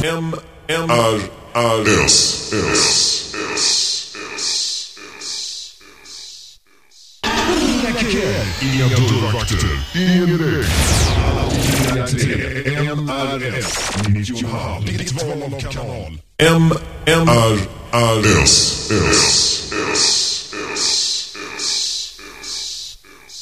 Inga dörrvakter, ingen regn. Alla till MRS 90,5. Ditt val av kanal. MRS.